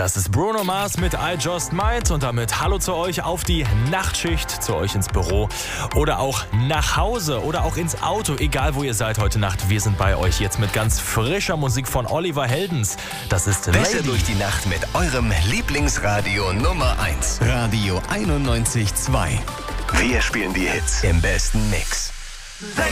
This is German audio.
Das ist Bruno Mars mit I Just Might und damit hallo zu euch auf die Nachtschicht, zu euch ins Büro oder auch nach Hause oder auch ins Auto, egal wo ihr seid heute Nacht. Wir sind bei euch jetzt mit ganz frischer Musik von Oliver Heldens. Das ist Besser Lady. durch die Nacht mit eurem Lieblingsradio Nummer 1. Radio 91.2. Wir spielen die Hits im besten Mix.